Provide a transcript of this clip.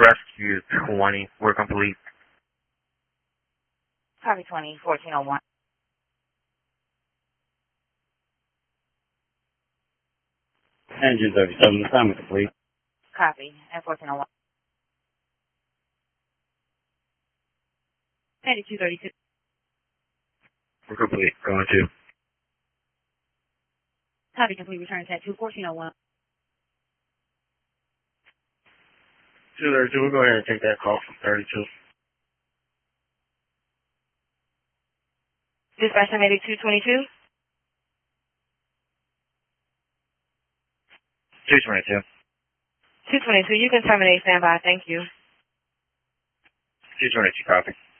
Rescue 20, we're complete. Copy 20, 1401. Engine 37, assignment complete. Copy, at 1401. 9232. We're complete. Going to. Copy complete, return to 1401. 232, we'll go ahead and take that call from 32. Dispatch estimated 222. 222. 222, you can terminate standby, thank you. 222, copy.